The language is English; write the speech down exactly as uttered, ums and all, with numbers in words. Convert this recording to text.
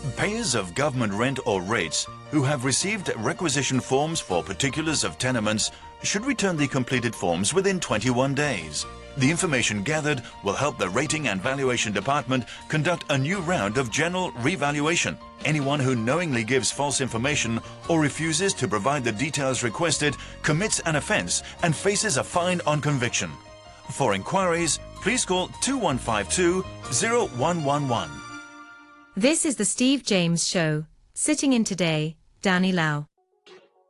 Payers of government rent or rates who have received requisition forms for particulars of tenements should return the completed forms within twenty-one days. The information gathered will help the Rating and Valuation Department conduct a new round of general revaluation. Anyone who knowingly gives false information or refuses to provide the details requested commits an offence and faces a fine on conviction. For inquiries, please call two one five two, zero one one one. This is the Steve James Show. Sitting in today, Danny Lau.